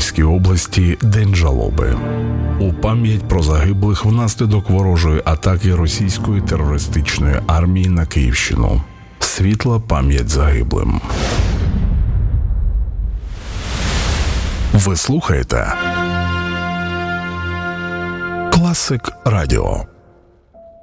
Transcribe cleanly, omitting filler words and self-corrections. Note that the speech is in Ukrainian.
Київській області День жалоби. У пам'ять про загиблих внаслідок ворожої атаки російської терористичної армії на Київщину. Світла пам'ять загиблим. Ви слухаєте Класик Радіо.